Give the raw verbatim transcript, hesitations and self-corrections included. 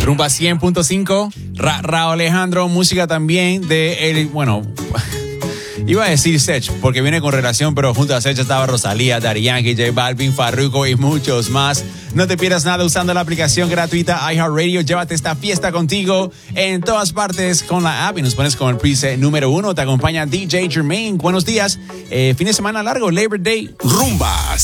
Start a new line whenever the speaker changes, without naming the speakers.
Rumba cien punto cinco, Ra, Ra Alejandro, música también de el, bueno, iba a decir Sech, porque viene con relación, pero junto a Sech estaba Rosalía, Daddy Yankee, J Balvin, Farruko y muchos más. No te pierdas nada usando la aplicación gratuita iHeartRadio. Llévate esta fiesta contigo en todas partes con la app y nos pones con el preset número uno. Te acompaña D J Jermaine. Buenos días. Eh, fin de semana largo, Labor Day.
Rumba